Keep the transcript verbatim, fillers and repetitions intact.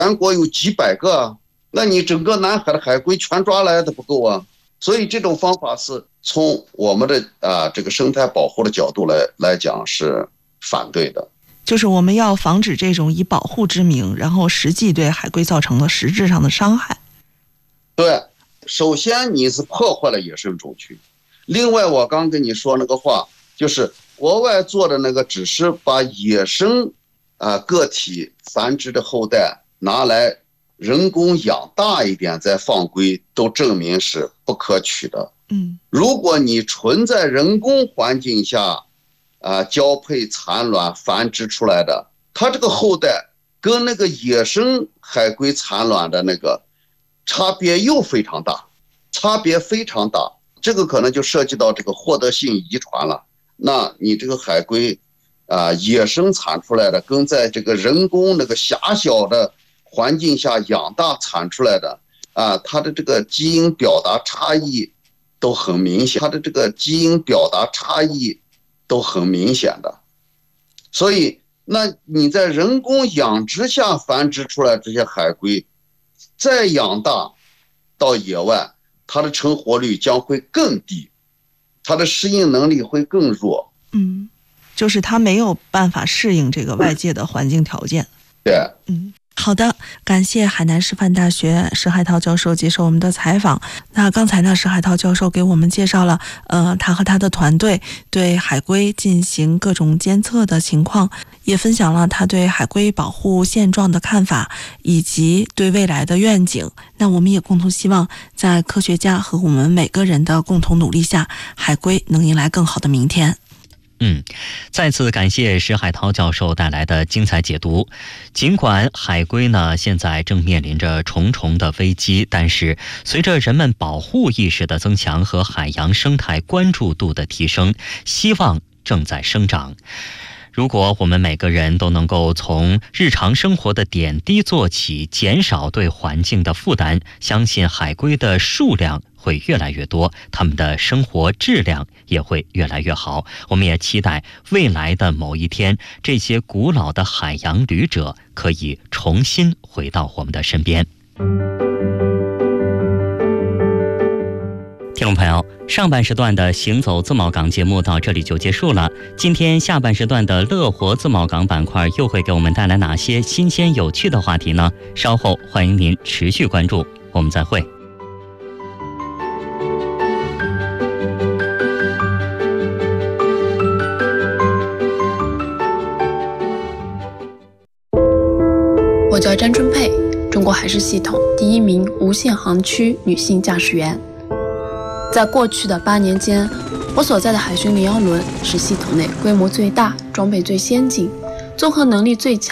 全国有几百个啊，那你整个南海的海龟全抓来的不够啊。所以这种方法是从我们的啊、呃、这个生态保护的角度来来讲是反对的。 就是我们要防止这种以保护之名，然后实际对海龟造成了实质上的伤害。 对，首先你是破坏了野生种群，另外我刚跟你说那个话，就是国外做的那个只是把野生啊、呃、个体繁殖的后代拿来人工养大一点再放归，都证明是不可取的。 嗯， 如果你纯在人工环境下啊、呃、交配产卵繁殖出来的，它这个后代跟那个野生海龟产卵的那个差别又非常大，差别非常大，这个可能就涉及到这个获得性遗传了。那你这个海龟啊、呃、野生产出来的跟在这个人工那个狭小的环境下养大产出来的啊，它的这个基因表达差异都很明显，它的这个基因表达差异都很明显的。所以那你在人工养殖下繁殖出来这些海龟，再养大到野外，它的成活率将会更低，它的适应能力会更弱。 嗯，就是它没有办法适应这个外界的环境条件。 对， 嗯。好的，感谢海南师范大学石海涛教授接受我们的采访。那刚才呢，石海涛教授给我们介绍了呃，他和他的团队对海龟进行各种监测的情况，也分享了他对海龟保护现状的看法以及对未来的愿景。那我们也共同希望在科学家和我们每个人的共同努力下，海龟能迎来更好的明天。 嗯，再次感谢石海涛教授带来的精彩解读。尽管海龟呢现在正面临着重重的危机，但是随着人们保护意识的增强和海洋生态关注度的提升，希望正在生长。如果我们每个人都能够从日常生活的点滴做起，减少对环境的负担，相信海龟的数量会越来越多，他们的生活质量也会越来越好。我们也期待未来的某一天，这些古老的海洋旅者可以重新回到我们的身边。听众朋友，上半时段的行走自贸港节目到这里就结束了。今天下半时段的乐活自贸港板块又会给我们带来哪些新鲜有趣的话题呢？稍后欢迎您持续关注，我们再会。 我叫詹春佩，中国海事系统第一名无限航区女性驾驶员。在过去的八年间，我所在的海巡零幺轮是系统内规模最大、装备最先进、综合能力最强